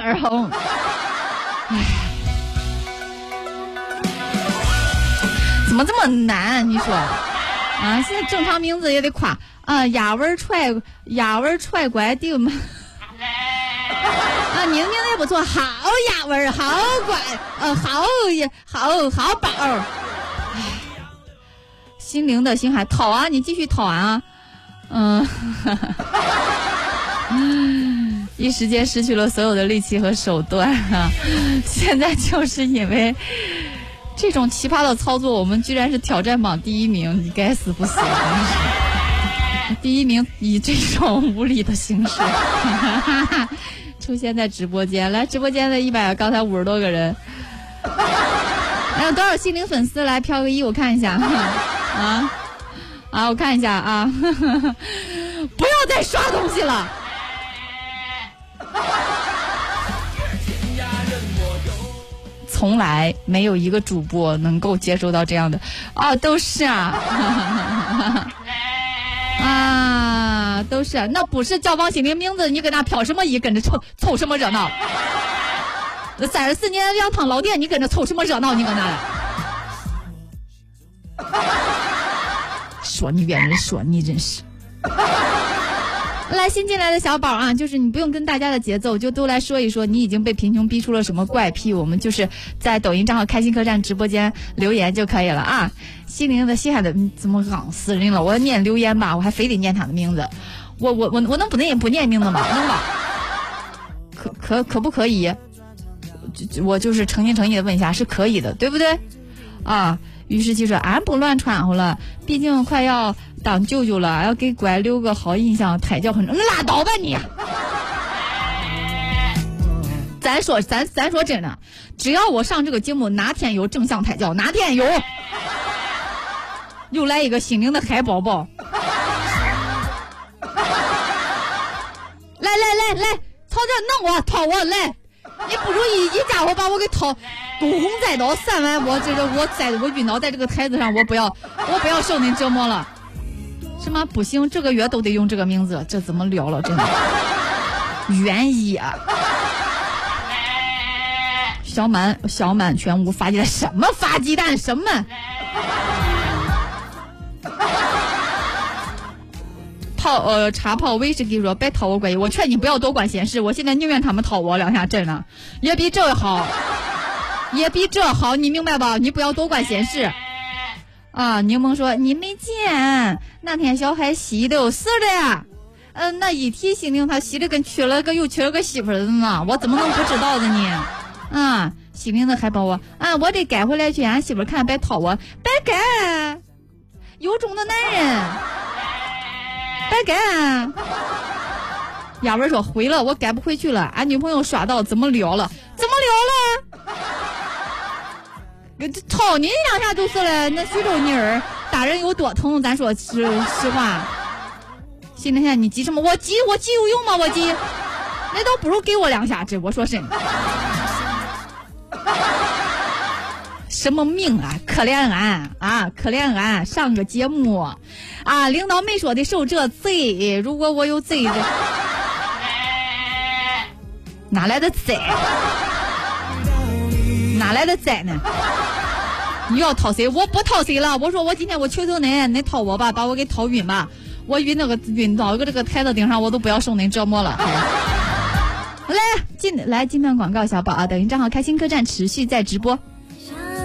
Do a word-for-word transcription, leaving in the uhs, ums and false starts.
而红。唉，怎么这么难？你说啊？现在正常名字也得夸啊，雅文踹雅文踹拐腚嘛。啊，你的名字也不错，好雅文，好乖，呃，好也好好宝。唉，心灵的心海讨啊，你继续讨啊。嗯，一时间失去了所有的力气和手段啊！现在就是因为这种奇葩的操作，我们居然是挑战榜第一名，你该死不死！第一名以这种无理的形式出现在直播间，来直播间的一百，刚才五十多个人，还有多少心灵粉丝来飘个一，我看一下啊。啊，我看一下啊，呵呵呵，不要再刷东西了。从来没有一个主播能够接受到这样的啊，都是啊，啊，都是、啊，那不是叫王心凌名字，你跟那飘什么一，跟着凑凑什么热闹？三十四年两趟老店，你跟着凑什么热闹？你搁那来？说你冤人，说你真是。来，新进来的小宝啊，就是你不用跟大家的节奏，就都来说一说你已经被贫穷逼出了什么怪癖，我们就是在抖音账号开心客栈直播间留言就可以了啊。心灵的西海的怎么昂死人了？我要念留言吧，我还非得念他的名字，我我我我能不念不念名字吗？能吧？可可可不可以？我就是诚心诚意的问一下，是可以的，对不对？啊。于是就说俺不乱传乎了，毕竟快要当舅舅了，要给乖留个好印象，胎教很重。拉倒吧你！咱说咱咱说真的，只要我上这个节目，哪天有正向胎教，哪天有，又来一个心灵的海宝宝。来来来来，朝这弄我掏我来！你不如一一家伙把我给掏。公红栽倒三万，我这个我栽我晕倒在这个台子上，我不要我不要受您折磨了。什么不行？这个月都得用这个名字，这怎么了了？真的，愿意啊！小满小满全无发鸡蛋，什么发鸡蛋？什么？泡呃茶泡威士忌说别掏我关系，我劝你不要多管闲事，我现在宁愿他们掏我两下，真的也比这好。也比这好，你明白吧？你不要多管闲事。啊，柠檬说你没见那天小孩吸的死了，嗯、呃，那一提心灵他吸的跟娶了个又娶了个媳妇子呢，我怎么能不知道的呢？啊，心灵的还帮我啊，我得改回来去俺媳妇看，别掏我，别改，有种的男人，别改。雅文说回了，我改不回去了，俺女朋友刷到怎么聊了？怎么聊了？操你两下就是了，那徐州妮儿打人有多疼？咱说实实话。现在你急什么？我急，我急有用吗？我急，那倒不如给我两下子。我说真的，什么命啊？可怜俺啊！可怜俺上个节目啊，领导没说的受这罪。如果我有罪的，哪来的罪？哪来的灾呢？你要掏谁？我不掏谁了。我说我今天我求求恁，恁掏我吧，把我给掏晕吧。我晕那个晕到个这个台子顶上，我都不要受恁折磨了。来，今来今天广告小宝啊，抖音账号开心客栈持续在直播。